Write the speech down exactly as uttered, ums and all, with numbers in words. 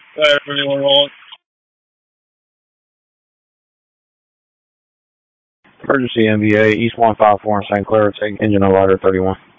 Ladder thirty-one rolling. Emergency N V A, East one five four in Saint Clair, take engine on ladder thirty-one.